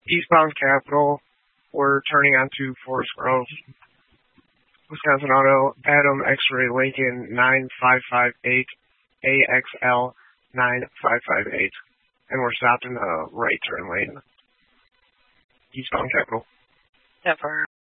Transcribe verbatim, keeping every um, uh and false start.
Eastbound Capital. We're turning onto Forest Grove. Wisconsin Auto, Adam X-Ray Lincoln nine five five eight, A X L nine five five eight. And we're stopped in the right turn lane. Eastbound Capital. That far.